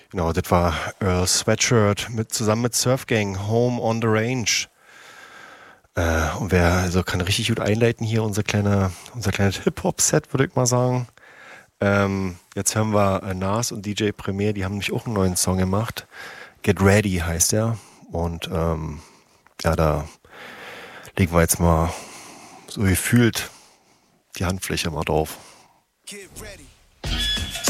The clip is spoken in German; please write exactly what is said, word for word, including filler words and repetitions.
Genau, das war Earl Sweatshirt mit, zusammen mit Surf Gang, Home on the Range. Äh, und wer also kann richtig gut einleiten hier, unser kleiner, unser kleines Hip-Hop-Set, würde ich mal sagen. Ähm, jetzt hören wir äh, Nas und D J Premier, die haben nämlich auch einen neuen Song gemacht. Get Ready heißt der. Und ähm, ja, da legen wir jetzt mal so gefühlt die Handfläche mal drauf. Get ready.